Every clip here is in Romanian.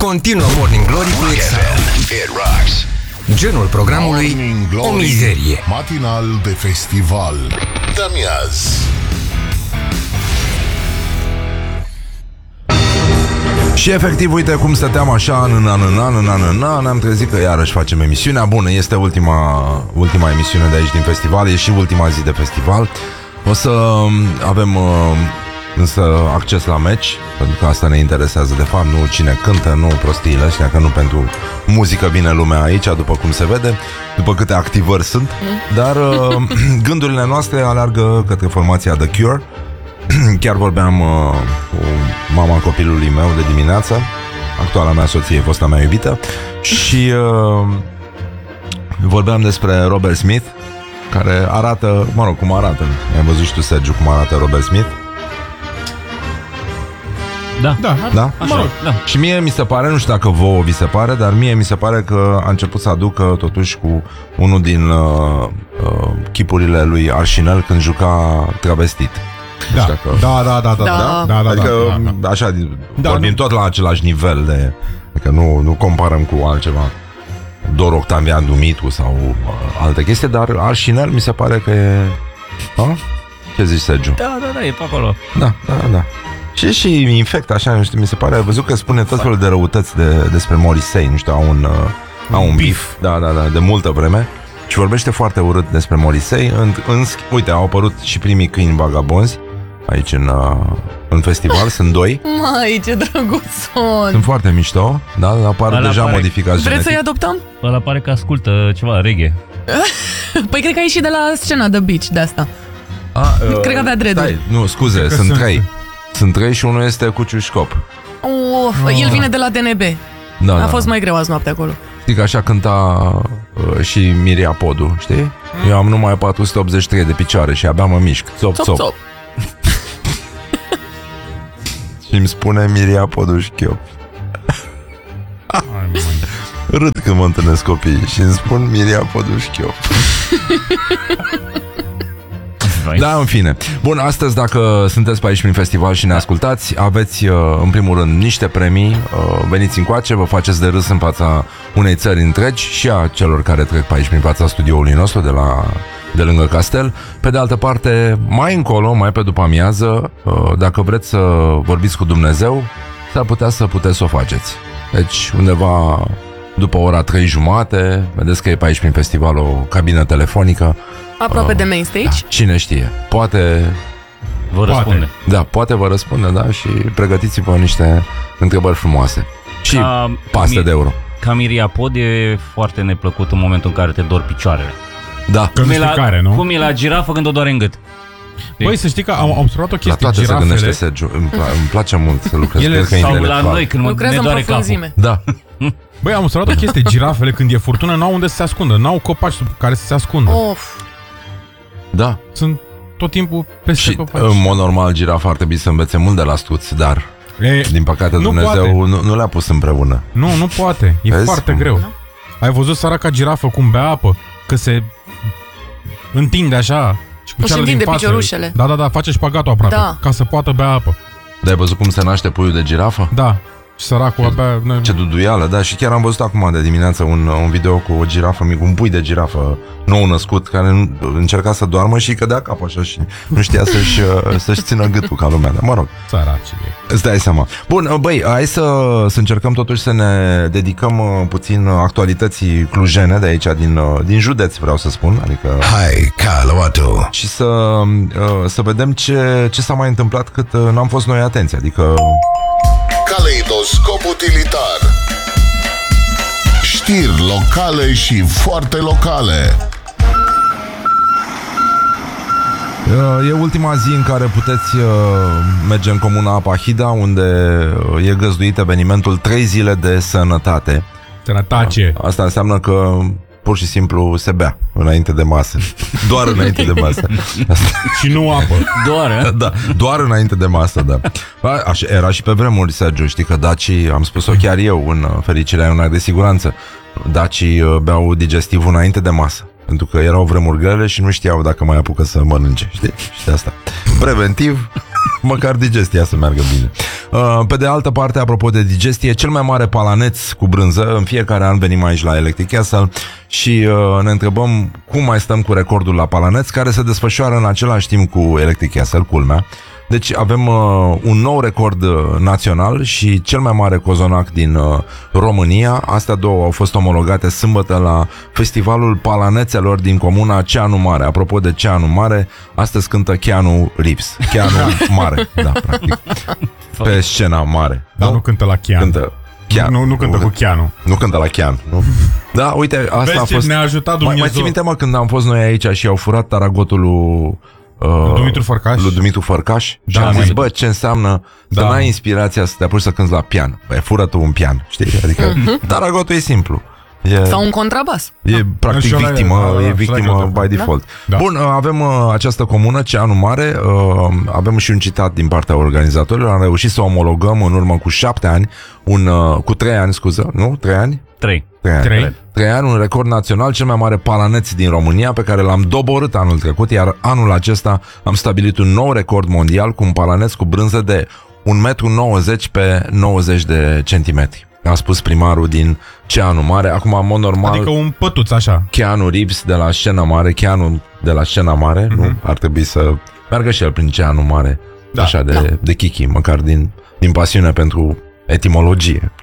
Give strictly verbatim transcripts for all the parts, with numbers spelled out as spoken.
Continuă Morning Glory cu Exxon. Genul programului o mizerie. Matinal de festival. Damiaz. Și efectiv, uite cum stăteam așa în an, în an, în an, în an, ne-am trezit că iarăși facem emisiunea. Bună, este ultima, ultima emisiune de aici din festival, e și ultima zi de festival. O să avem însă acces la meci, pentru că asta ne interesează de fapt, nu cine cântă, nu prostiile astea, că nu pentru muzică vine lumea aici, după cum se vede, după câte activări sunt. Dar gândurile noastre alergă către formația The Cure. Chiar vorbeam uh, cu mama copilului meu de dimineață, actuala mea soție, fosta mea iubită, și uh, vorbeam despre Robert Smith, care arată, mă rog, cum arată. Ai văzut și tu, Sergiu, cum arată Robert Smith? Da, da, da? Așa. Mă, da. Și mie mi se pare, nu știu dacă vouă vi se pare, dar mie mi se pare că a început să aducă totuși cu unul din uh, uh, chipurile lui Arșinel când juca travestit. Da. Că... da, da, da, da, da, da, da, adică, da, da. așa, da, vorbim nu... tot la același nivel de, adică nu, nu comparăm cu altceva, Dor Octavian Dumitru sau uh, alte chestii, dar Arșinel mi se pare că e... A? Ce zici, Sergiu? Da, da, da, e pe acolo. Da, da, da. Și și infect, așa, nu știu, mi se pare, ai văzut că spune tot felul de răutăți de, despre Morrissey, nu știu, au un, uh, au un beef, da, da, da, de multă vreme. Și vorbește foarte urât despre Morrissey. În, în, uite, au apărut și primii câini vagabonzi aici în, uh, în festival, sunt doi. Mai, ce drăguț sunt. Sunt foarte mișto, da, apar Ăla deja pare... modificați Vreți genetic. să-i adoptăm? Ăla pare că ascultă ceva reggae. Păi cred că a ieșit de la scena The Beach, de asta. A, uh, cred că avea dreaduri. Nu, scuze, sunt, sunt trei. Sunt trei și unul este cu ciușcop. Uf, oh. El vine de la D N B. Da, a da. fost mai greu azi noapte acolo. Știi că așa cânta uh, și Miria Podu, știi? Mm. Eu am numai patru sute optzeci și trei de picioare și abia mă mișc. Țop, țop, țop. Și îmi spune Miria Podu și Chiop. Râd când mă întâlnesc copiii și îmi spun Miria Podu și Chiop. Da, în fine. Bun, astăzi, dacă sunteți pe aici prin festival și ne ascultați, aveți, în primul rând, niște premii. Veniți încoace, vă faceți de râs în fața unei țări întregi și a celor care trec pe aici prin fața studioului nostru de, la, de lângă castel. Pe de altă parte, mai încolo, mai pe după amiază, dacă vreți să vorbiți cu Dumnezeu, s-ar putea să puteți să o faceți. Deci, undeva după ora trei jumate, vedeți că e pe aici prin festival o cabină telefonică. Aproape uh, de main stage? Da, cine știe, poate vă răspunde. Da, poate vă răspunde, da, și pregătiți-vă niște întrebări frumoase. Și ca paste mi- de euro. Ca Miriapod e foarte neplăcut în momentul în care te dor picioarele. Da. Cum e, la, care, nu? cum e la girafă când o doare în gât. Băi, să știi că am observat o chestie. La toate girafele... se gândește Sergiu. Îmi, pla- îmi place mult să lucrez. Ele sau la noi când lucrează ne doare capul. Da. Băi, am observat o chestie. Girafele, când e furtună, n-au unde să se ascundă. N-au copaci sub care să se ascundă. Of. Da. Sunt tot timpul peste și, copaci. în mod normal, girafa ar trebui să învețe mult de la stuți, dar e, din păcate nu Dumnezeu nu, nu le-a pus împreună. Nu, nu poate. E Vezi? foarte greu. Da? Ai văzut săraca girafă cum bea apă? Că se întinde așa și cu își întinde piciorușele. Da, da, da, face șpagatul aproape, da. ca să poată bea apă. Dar ai văzut cum se naște puiul de girafă? Da. Și săracul abia... Ce duduială, da, și chiar am văzut acum de dimineață un, un video cu o girafă mică, un pui de girafă nou născut, care încerca să doarmă și cădea cap așa și nu știa să-și, să-și țină gâtul ca lumea, dar mă rog. Săracii. Îți dai seama. Bun, băi, hai să, să încercăm totuși să ne dedicăm puțin actualității clujene de aici, din, din județ, vreau să spun, adică... Hai, Caluatu! Și să, să vedem ce, ce s-a mai întâmplat cât n-am fost noi atenți, adică... Caleidoscop utilitar. Știri locale și foarte locale. E ultima zi în care puteți merge în comuna Apahida, unde e găzduit evenimentul trei zile de sănătate. Sănătate. Asta înseamnă că pur și simplu se bea înainte de masă. Doar înainte de masă. Asta. Și nu apă. Doar, da, doar înainte de masă, da. Așa, era și pe vremuri, Sergiu, știi că dacii, am spus-o chiar eu în fericirea unei de siguranță, dacii beau digestivul înainte de masă. Pentru că erau vremuri grele și nu știau dacă mai apucă să mănânce, știi? Și de asta. Preventiv, Măcar digestia să meargă bine. Pe de altă parte, apropo de digestie, cel mai mare palaneț cu brânză, în fiecare an venim aici la Electric Castle și ne întrebăm cum mai stăm cu recordul la palaneț, care se desfășoară în același timp cu Electric Castle, culmea. Deci avem uh, un nou record uh, național și cel mai mare cozonac din uh, România. Astea două au fost omologate sâmbătă la Festivalul Palanețelor din comuna Ceanu Mare. Apropo de Ceanu Mare, astăzi cântă Keanu Reeves. Keanu Mare, da, practic. Pe scena mare. Dar nu, nu cântă la Keanu. Cântă Keanu. Nu, nu cântă cu Keanu. Nu cântă la Keanu, nu? Da, uite, asta Vezi a fost... ne-a ajutat Dumnezeu. Mai, mai ții minte, mă, când am fost noi aici și au furat taragotul lui... Uh, Dumitru Fărcaș. Lui Dumitru Fărcaș. Da, și am zis, mai... bă, ce înseamnă da. să n-ai inspirația să te apuci să cânti la pian. Băi, fură tu un pian, știi? Adică, uh-huh. Taragotul e simplu. E, sau un contrabas. E practic victimă, e victimă by default. Da? Bun, avem uh, această comună, Ceanu Mare, uh, avem și un citat din partea organizatorilor. Am reușit să omologăm în urmă cu șapte ani, un, uh, cu trei ani, scuză, nu? Trei ani? Trei. Trei ani. Trei. Trei ani, un record național, cel mai mare palaneț din România, pe care l-am doborât anul trecut, iar anul acesta am stabilit un nou record mondial cu un palaneț cu brânză de un metru nouăzeci pe nouăzeci de centimetri. A spus primarul din Ceanu Mare. Acum, în mod normal, adică un pătuț așa. Keanu Reeves de la Scena Mare, Keanu de la Scena Mare, mm-hmm. nu? Ar trebui să meargă și el prin Ceanu Mare, da, așa de, da. de chichi, măcar din, din pasiune pentru etimologie.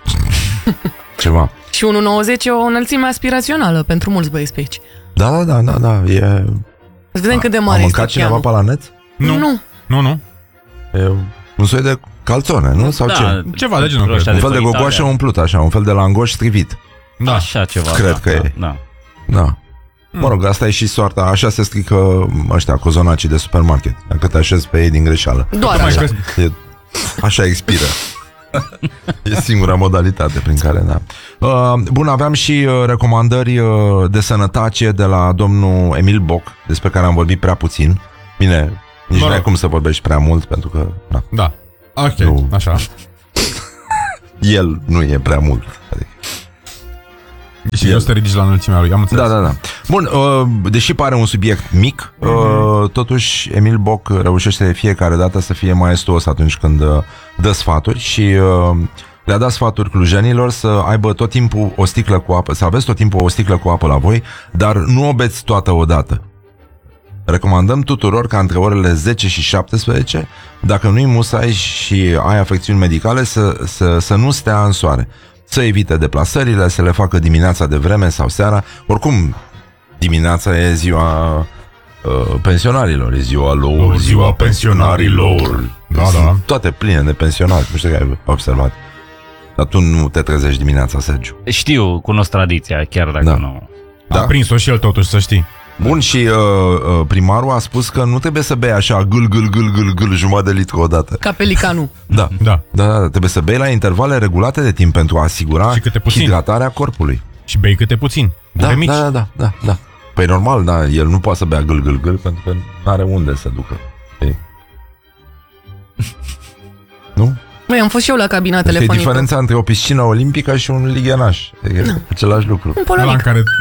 Ceva. Și unu virgulă nouăzeci e o înălțime aspirațională pentru mulți băieți pe aici. Da, da, da, da, da. E... Să vedem A, cât de mare a este mâncat cineva palaneț? Nu. Nu. Nu, nu. E un soi de calțone, nu? Sau da, ce? Ceva de genul. Un fel de gogoașă umplut, așa, un fel de langoș strivit. Da. Așa ceva. Cred da, că da, e. Da. Da. Mă rog, asta e și soarta. Așa se strică ăștia cozonacii de supermarket, dacă te așezi pe ei din greșeală. Doar așa. E, așa expiră. E singura modalitate prin care, da. Uh, bun, aveam și uh, recomandări uh, de sănătate de la domnul Emil Boc, despre care am vorbit prea puțin. Bine, nici nu ai cum să vorbești prea mult, pentru că... Na, da, ok, nu, așa. El nu e prea mult. Adică, și el... nu te ridici la înălțimea lui, am înțeles. Da, da, da. Bun, uh, deși pare un subiect mic, uh, mm-hmm. totuși Emil Boc reușește de fiecare dată să fie maestuos atunci când uh, dă sfaturi și uh, le-a dat sfaturi clujenilor să aibă tot timpul o sticlă cu apă, să aveți tot timpul o sticlă cu apă la voi, dar nu o beți toată odată. Recomandăm tuturor ca între orele zece și șaptesprezece, dacă nu-i musai și ai afecțiuni medicale, să, să, să nu stea în soare. Să evite deplasările, să le facă dimineața de vreme sau seara. Oricum, dimineața e ziua uh, pensionarilor, e ziua lor, o, ziua pensionarilor. Da, da. Toate pline de pensionari, nu știu că ai observat. Dar tu nu te trezești dimineața, Sergiu. Știu, cunosc tradiția, chiar dacă da. nu... Da? A prins-o și el totuși, să știi. Bun, și uh, uh, primarul a spus că nu trebuie să bei așa gâl, gâl, gâl, gâl, gâl, jumătate de litru odată. Ca pelicanul. Da. Da. Da, da, trebuie să bei la intervale regulate de timp pentru a asigura hidratarea corpului. Și bei câte puțin. Da, da, da, da, da, da. Păi normal, da, el nu poate să bea gâl, gâl, gâl, pentru că nu are unde să ducă. E. Nu? Băi, am fost și eu la cabina telefonică. E diferența între o piscină olimpică și un lighenaș. E da. același lucru. Un polonic. În care...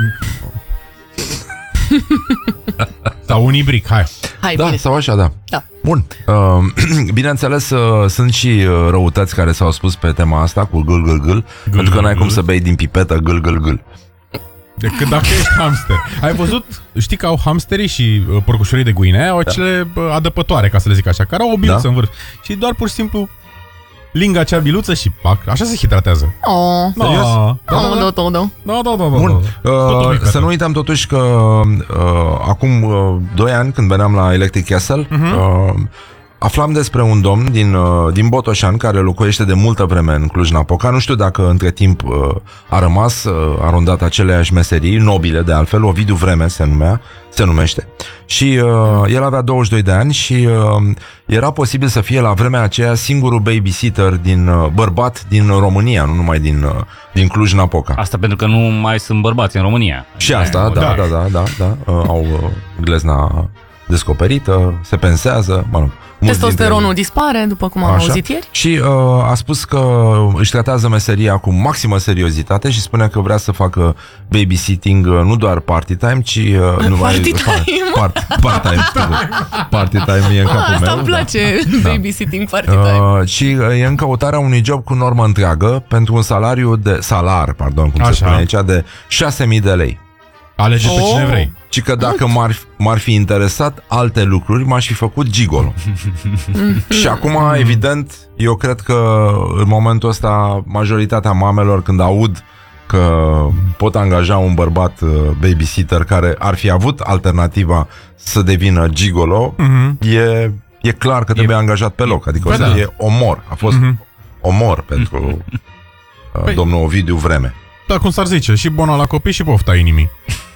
sau un ibric, hai. Hai, da, bine. sau așa, da. Da. Bun. Uh, bineînțeles, uh, sunt și uh, răutăți care s-au spus pe tema asta cu gâl, gâl, gâl, pentru că n-ai cum să bei din pipetă gâl, gâl, gâl. Decât dacă ești hamster. Ai văzut, știi că au hamsterii și uh, porcușorii de guine, au acele uh, adăpătoare, ca să le zic așa, care au o biluță da. în vârf. Și doar pur și simplu lingă acea biluță și pac, așa se hidratează. Oh. Serios? Oh, da, da, da. Da, da, da, da. Bun. Uh, să nu uităm totuși că uh, acum uh, doi ani, când veneam la Electric Castle, uh-huh. uh, aflam despre un domn din, uh, din Botoșani care locuiește de multă vreme în Cluj-Napoca. Nu știu dacă între timp uh, a rămas, uh, a rondat aceleași meserii, nobile de altfel, Ovidiu Vreme se numea, se numește. Și uh, el avea douăzeci și doi de ani și uh, era posibil să fie la vremea aceea singurul babysitter din uh, bărbat din România, nu numai din, uh, din Cluj-Napoca. Asta pentru că nu mai sunt bărbați în România. Și asta, da, da, da, da, da, da. Uh, au uh, glezna descoperită, se pensează, mă rog. Testosteronul dintre... dispare, după cum am Așa. auzit ieri. Și uh, a spus că își tratează meseria cu maximă seriozitate și spunea că vrea să facă babysitting uh, nu doar party time, ci... Uh, nu party mai, time? Part, part time. Party time e în capul Asta meu. îmi place, da. babysitting party time. Uh, și e în căutarea unui job cu normă întreagă pentru un salariu de... Salar, pardon, cum Așa. se spune aici, de șase mii de lei. Alege pe Oh. cine vrei. Și că dacă m-ar, m-ar fi interesat alte lucruri, m-aș fi făcut gigolo. Și acum, evident, eu cred că în momentul ăsta majoritatea mamelor, când aud că pot angaja un bărbat uh, babysitter care ar fi avut alternativa să devină gigolo, Mhm. e, e clar că trebuie angajat pe loc. Adică o să da. fie omor. A fost Mhm. omor pentru uh, Păi- domnul Ovidiu Vreme. Da, cum s-ar zice, și bona la copii și pofta inimii.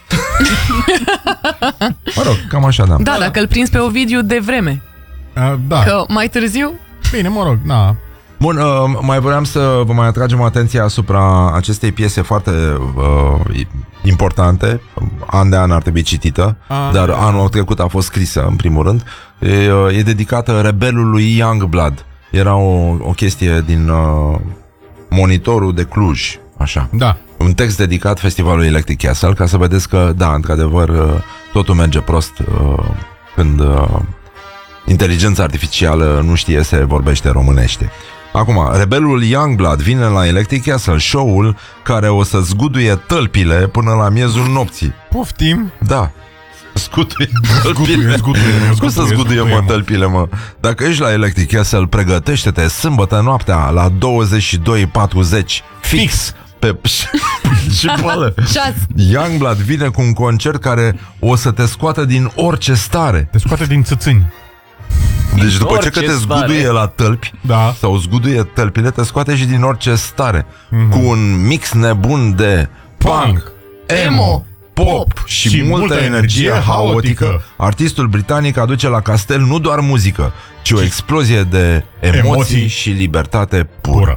Mă rog, cam așa, da. Da, dacă îl prins pe Ovidiu de vreme. Uh, da, Că mai târziu... bine, mă rog, na. Bun, uh, mai vreau să vă mai atragem atenția asupra acestei piese foarte uh, importante. An de an ar trebui citită, A. dar anul trecut a fost scrisă, în primul rând. E, uh, e dedicată rebelului Youngblood. Era o, o chestie din uh, Monitorul de Cluj, așa. Da. Un text dedicat festivalului Electric Castle, ca să vedeți că, da, într-adevăr, uh, totul merge prost uh, când uh, inteligența artificială nu știe să vorbește românește. Acum, rebelul Youngblood vine la Electric Castle, show-ul care o să zguduie tălpile până la miezul nopții. Poftim. Da. Zguduie Zguduie, tălpile. zguduie, Cum să zguduie, zguduie, zguduie, mă, mă. tălpile, mă? Dacă ești la Electric Castle, pregătește-te sâmbătă noaptea la douăzeci și doi patruzeci fix. Pe și boală. Șas. Youngblood vine cu un concert care o să te scoată din orice stare. Te scoate din țățâni. Deci după ce orice că te stare. zguduie la tălpi, Da. sau zguduie tălpile, te scoate și din orice stare. Mhm. Cu un mix nebun de punk, emo, pop și, și multă multă energie energie haotică, haotică. artistul britanic aduce la castel nu doar muzică, ci o explozie de emoții, Emoții. și libertate pură. Cură.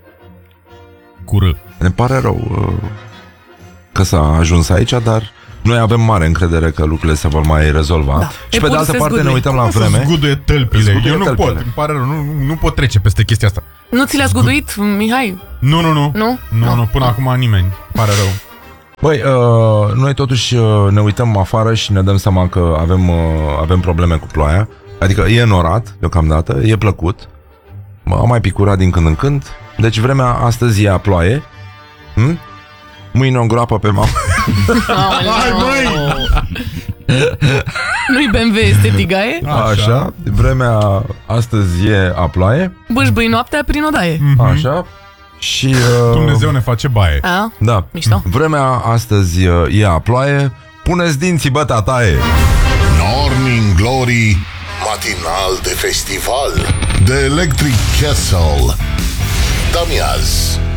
Cură. Ne pare rău uh, că s-a ajuns aici, dar noi avem mare încredere că lucrurile se vor mai rezolva. Da. Și E pe de bun altă să parte zguduie. ne uităm la Cum să vreme. zguduie tălpile? Zguduie Eu nu tălpile. pot, îmi pare rău, nu, nu pot trece peste chestia asta. Nu ți le-a zguduit, Mihai? Nu, nu, nu. Nu? Nu, Nu. nu, până acum nimeni. Pare rău. Băi, uh, noi totuși uh, ne uităm afară și ne dăm seama că avem, uh, avem probleme cu ploaia. Adică e înorat deocamdată, e plăcut. Am mai picurat din când în când. Deci vremea astăzi e a ploaie. Hm? Mâine o groapă pe mamă. Hai, măi! Nu-i B M W, este tigaie? Așa. Așa. Vremea astăzi e a ploaie. Bâșbâi noaptea prin odaie. Așa. Și... Uh, Dumnezeu ne face baie. A? Da. Mișto. Vremea astăzi uh, e a ploaie. Puneți dinții, bă, tataie. Morning Glory, matinal de festival de Electric Castle. Damiaz.